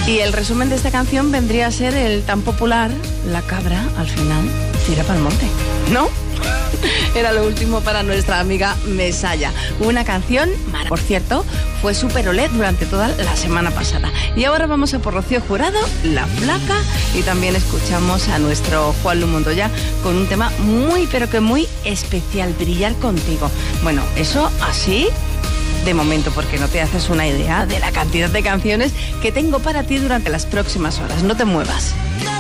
Y el resumen de esta canción vendría a ser el tan popular, la cabra, al final, tira para el monte, ¿no? Era lo último para nuestra amiga Mesaya. Una canción, por cierto, fue Super OLED durante toda la semana pasada. Y ahora vamos a por Rocío Jurado, La Flaca, y también escuchamos a nuestro Juanlu Montoya con un tema muy, pero que muy especial, Brillar contigo. Bueno, eso así de momento, porque no te haces una idea de la cantidad de canciones que tengo para ti durante las próximas horas. No te muevas.